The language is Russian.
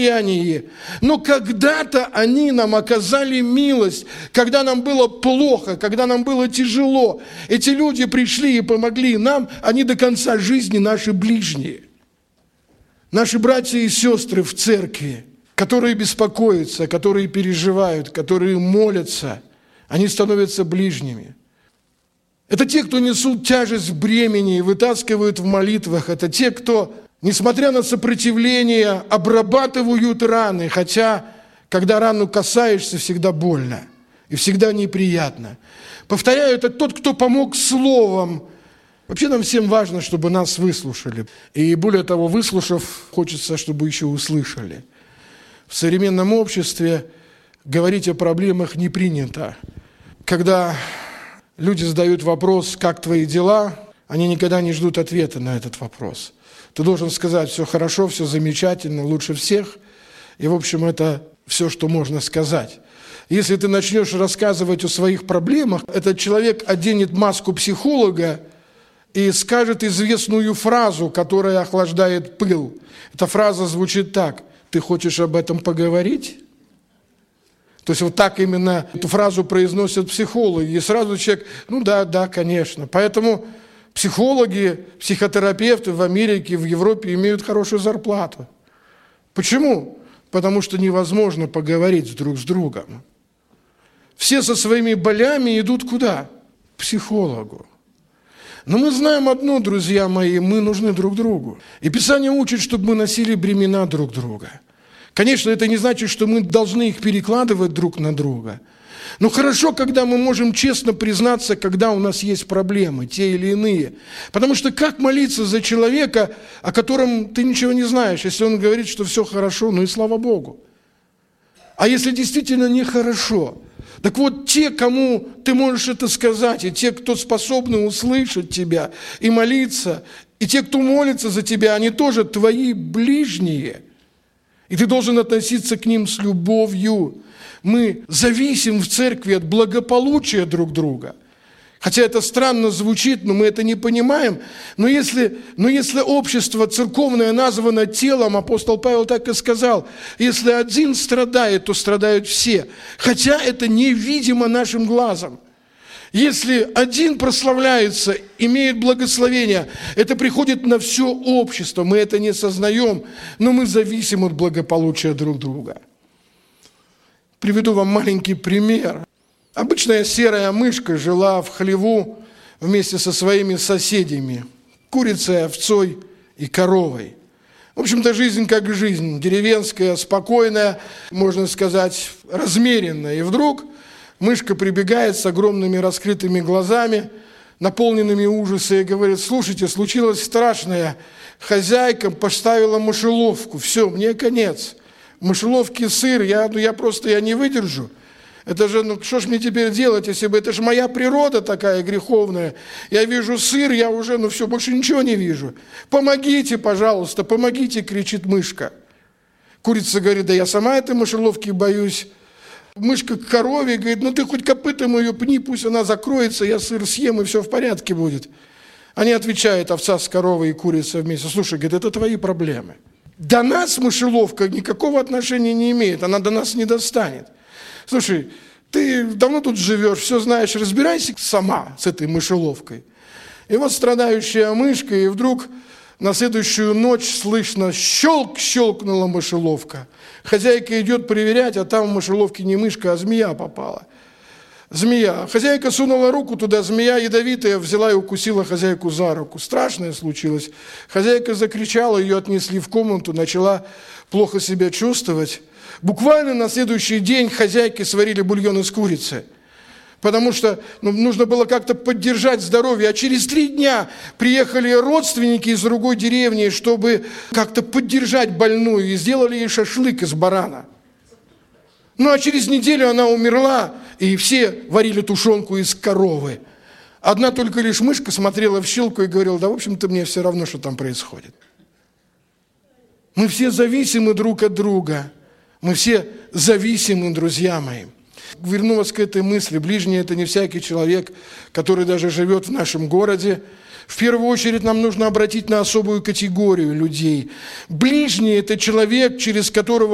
состоянии, но когда-то они нам оказали милость, когда нам было плохо, когда нам было тяжело. Эти люди пришли и помогли нам, они до конца жизни наши ближние. Наши братья и сестры в церкви, которые беспокоятся, которые переживают, которые молятся, они становятся ближними. Это те, кто несут тяжесть бремени и вытаскивают в молитвах. Это те, кто, несмотря на сопротивление, обрабатывают раны, хотя, когда рану касаешься, всегда больно и всегда неприятно. Повторяю, это тот, кто помог словом. Вообще нам всем важно, чтобы нас выслушали. И более того, выслушав, хочется, чтобы еще услышали. В современном обществе говорить о проблемах не принято. Когда люди задают вопрос, как твои дела, они никогда не ждут ответа на этот вопрос. Ты должен сказать, все хорошо, все замечательно, лучше всех. И, в общем, это все, что можно сказать. Если ты начнешь рассказывать о своих проблемах, этот человек оденет маску психолога и скажет известную фразу, которая охлаждает пыл. Эта фраза звучит так: «Ты хочешь об этом поговорить?» То есть вот так именно эту фразу произносят психологи. И сразу человек, да, конечно. Поэтому психологи, психотерапевты в Америке, в Европе имеют хорошую зарплату. Почему? Потому что невозможно поговорить друг с другом. Все со своими болями идут куда? К психологу. Но мы знаем одно, друзья мои, мы нужны друг другу. И Писание учит, чтобы мы носили бремена друг друга. Конечно, это не значит, что мы должны их перекладывать друг на друга. Но хорошо, когда мы можем честно признаться, когда у нас есть проблемы, те или иные. Потому что как молиться за человека, о котором ты ничего не знаешь, если он говорит, что все хорошо, и слава Богу. А если действительно нехорошо? Так вот, те, кому ты можешь это сказать, и те, кто способны услышать тебя и молиться, и те, кто молится за тебя, они тоже твои ближние. И ты должен относиться к ним с любовью. Мы зависим в церкви от благополучия друг друга. Хотя это странно звучит, но мы это не понимаем. Но если общество церковное названо телом, апостол Павел так и сказал, если один страдает, то страдают все. Хотя это невидимо нашим глазом. Если один прославляется, имеет благословение, это приходит на все общество. Мы это не сознаем, но мы зависим от благополучия друг друга. Приведу вам маленький пример. Обычная серая мышка жила в хлеву вместе со своими соседями, курицей, овцой и коровой. В общем-то, жизнь как жизнь, деревенская, спокойная, можно сказать, размеренная. И вдруг мышка прибегает с огромными раскрытыми глазами, наполненными ужаса, и говорит: слушайте, случилось страшное, хозяйка поставила мышеловку, все, мне конец. В мышеловке сыр, я не выдержу. Это же, что ж мне теперь делать, если бы, это же моя природа такая греховная. Я вижу сыр, я уже, все, больше ничего не вижу. Помогите, пожалуйста, помогите, кричит мышка. Курица говорит: да я сама этой мышеловки боюсь. Мышка к корове говорит: ты хоть копытом ее пни, пусть она закроется, я сыр съем, и все в порядке будет. Они отвечают, овца с коровой и курица вместе: слушай, говорит, это твои проблемы. До нас мышеловка никакого отношения не имеет, она до нас не достанет. Слушай, ты давно тут живешь, все знаешь, разбирайся сама с этой мышеловкой. И вот страдающая мышка, и вдруг на следующую ночь слышно: щелкнула мышеловка. Хозяйка идет проверять, а там в мышеловке не мышка, а змея попала. Змея. Хозяйка сунула руку туда, змея ядовитая взяла и укусила хозяйку за руку. Страшное случилось. Хозяйка закричала, ее отнесли в комнату, начала плохо себя чувствовать. Буквально на следующий день хозяйке сварили бульон из курицы, потому что нужно было как-то поддержать здоровье. А через 3 дня приехали родственники из другой деревни, чтобы как-то поддержать больную, и сделали ей шашлык из барана. А через неделю она умерла, и все варили тушенку из коровы. Одна только лишь мышка смотрела в щелку и говорила: да, в общем-то, мне все равно, что там происходит. Мы все зависимы друг от друга. Мы все зависимы, друзья мои. Верну вас к этой мысли. Ближний – это не всякий человек, который даже живет в нашем городе. В первую очередь нам нужно обратить на особую категорию людей. Ближний – это человек, через которого